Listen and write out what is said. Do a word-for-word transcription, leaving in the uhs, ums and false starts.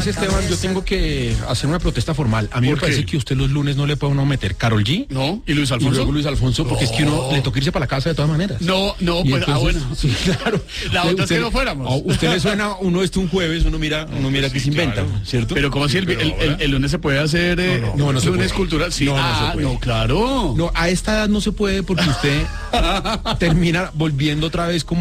Esteban, yo tengo que hacer una protesta formal. A mí me ¿Por parece qué? que usted los lunes no le puede uno meter Karol G. No, ¿y Luis Y Alfonso? luego Luis Alfonso, porque No. es que uno le toca irse para la casa de todas maneras. No, no, Y pues, ah, entonces, bueno. sí, claro. La Usted- otra es que usted- no fuéramos. a usted le suena uno esto un jueves, uno mira, uno mira Sí, que se inventa, claro. ¿cierto? Pero ¿cómo así el, pero el, el- ahora- el lunes se puede hacer eh, No, no, no se lunes puede. cultural? Sí, No, no se ah, puede. no, claro. No, a esta edad no se puede porque usted termina volviendo otra vez como